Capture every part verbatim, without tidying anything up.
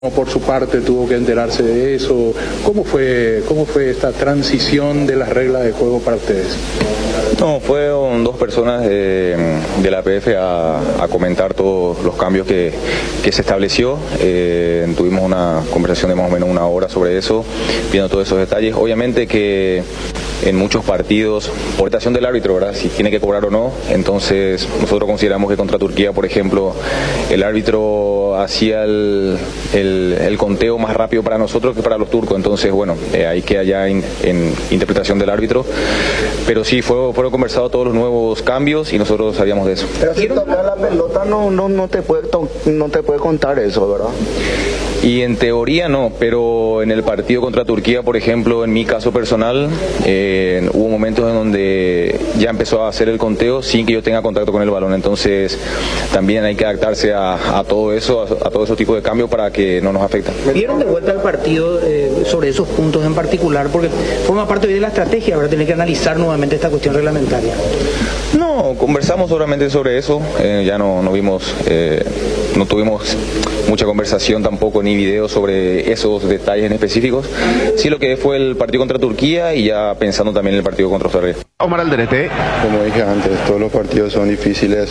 Por su parte tuvo que enterarse de eso. ¿Cómo fue, cómo fue esta transición de las reglas de juego para ustedes? No, fueron dos personas de, de la A P F a, a comentar todos los cambios que, que se estableció. Eh, tuvimos una conversación de más o menos una hora sobre eso, viendo todos esos detalles. Obviamente que en muchos partidos, por votación del árbitro, ¿verdad?, si tiene que cobrar o no. Entonces nosotros consideramos que contra Turquía, por ejemplo, el árbitro hacía el, el, el conteo más rápido para nosotros que para los turcos. Entonces, bueno, eh, ahí queda ya en, en interpretación del árbitro. Pero sí, fue, fueron conversados todos los nuevos cambios y nosotros sabíamos de eso. Pero si tocar la pelota no, no, no, te puede, no te puede contar eso, ¿verdad? Y en teoría no, pero en el partido contra Turquía, por ejemplo, en mi caso personal, eh, hubo momentos en donde ya empezó a hacer el conteo sin que yo tenga contacto con el balón. Entonces también hay que adaptarse a, a todo eso, a, a todo esos tipos de cambios para que no nos afecten. ¿Vieron de vuelta el partido eh, sobre esos puntos en particular? Porque forma parte de la estrategia, ahora tener que analizar nuevamente esta cuestión reglamentaria. No, conversamos solamente sobre eso, eh, ya no, no vimos, eh, no tuvimos mucha conversación tampoco ni video sobre esos detalles en específicos. Sí, lo que fue el partido contra Turquía y ya pensando también en el partido contra Australia. Omar Alderete. Como dije antes, todos los partidos son difíciles,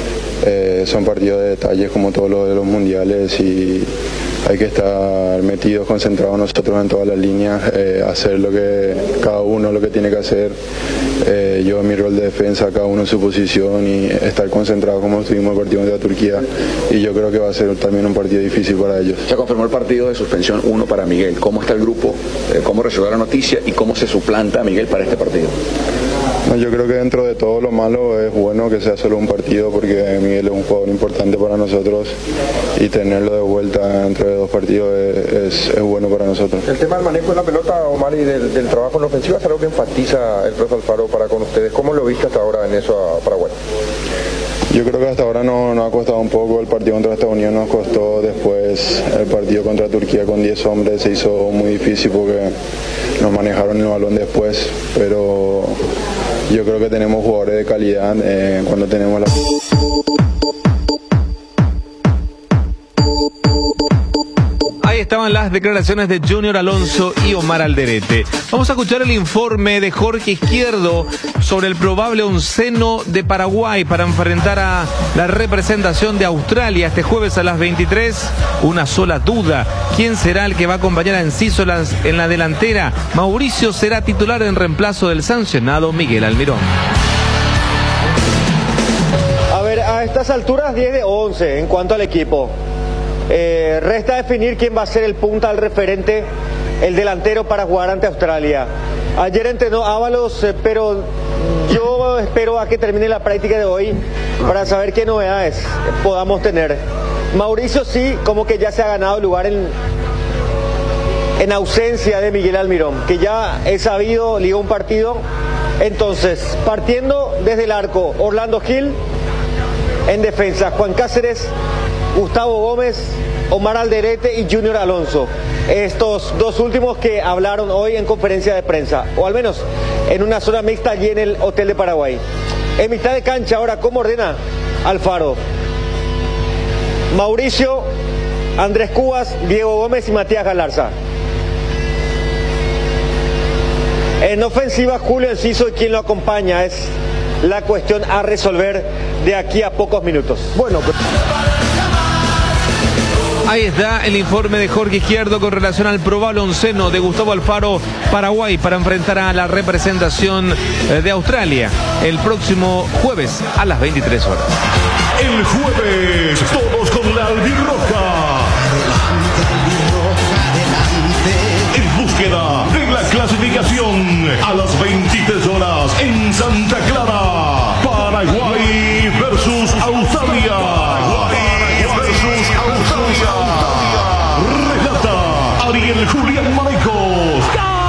eh, son partidos de detalles como todos los de los mundiales y hay que estar metidos, concentrados nosotros en todas las líneas, eh, hacer lo que cada uno lo que tiene que hacer, eh, yo en mi rol de defensa, cada uno en su posición y estar concentrado como estuvimos el partido contra Turquía y yo creo que va a ser también un partido difícil para ellos. Se confirmó el partido de suspensión uno para Miguel. ¿Cómo está el grupo? ¿Cómo recibió la noticia y cómo se suplanta a Miguel para este partido? No, yo creo que dentro de todo lo malo es bueno que sea solo un partido porque Miguel es un jugador importante para nosotros y tenerlo de vuelta entre dos partidos es, es, es bueno para nosotros. El tema del manejo de la pelota, Omar, y del, del trabajo en la ofensiva es algo que enfatiza el profe Alfaro para con ustedes. ¿Cómo lo viste hasta ahora en eso a Paraguay? Yo creo que hasta ahora nos no ha costado un poco. El partido contra Estados Unidos nos costó, después el partido contra Turquía con diez hombres se hizo muy difícil porque nos manejaron el balón después, pero yo creo que tenemos jugadores de calidad eh, cuando tenemos la... Ahí estaban las declaraciones de Junior Alonso y Omar Alderete. Vamos a escuchar el informe de Jorge Izquierdo sobre el probable onceno de Paraguay para enfrentar a la representación de Australia este jueves a las veintitrés. Una sola duda: ¿quién será el que va a acompañar a Enciso en la delantera? Mauricio será titular en reemplazo del sancionado Miguel Almirón. A ver, a estas alturas diez de once en cuanto al equipo. Eh, resta definir quién va a ser el punta, el referente, el delantero para jugar ante Australia. Ayer entrenó Ábalos, eh, pero yo espero a que termine la práctica de hoy para saber qué novedades podamos tener. Mauricio sí, como que ya se ha ganado el lugar en, en ausencia de Miguel Almirón, que ya es sabido, ligó un partido. Entonces, partiendo desde el arco, Orlando Gil en defensa, Juan Cáceres, Gustavo Gómez, Omar Alderete y Junior Alonso. Estos dos últimos que hablaron hoy en conferencia de prensa, o al menos en una zona mixta allí en el Hotel de Paraguay. En mitad de cancha ahora, ¿cómo ordena Alfaro? Mauricio, Andrés Cubas, Diego Gómez y Matías Galarza. En ofensiva, Julio Enciso y quien lo acompaña. Es la cuestión a resolver de aquí a pocos minutos. Bueno, pero... Ahí está el informe de Jorge Izquierdo con relación al probable onceno de Gustavo Alfaro, Paraguay, para enfrentar a la representación de Australia el próximo jueves a las veintitrés horas. El jueves, todos con la albirroja. En búsqueda de la clasificación a las veintitrés horas en Santa Clara. Paraguay versus Australia. Ariel Julián Marecos.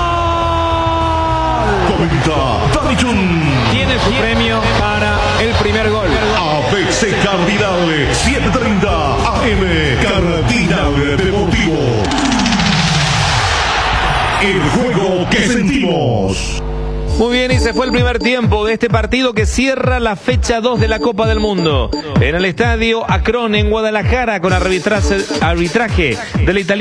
Comenta Dani Chun. Tiene su premio para el primer gol. A B C Cardinal setecientos treinta A M Cardinal Deportivo. El juego que sentimos. Muy bien, y se fue el primer tiempo de este partido que cierra la fecha dos de la Copa del Mundo. En el estadio Akron, en Guadalajara, con arbitraje, arbitraje del italiano.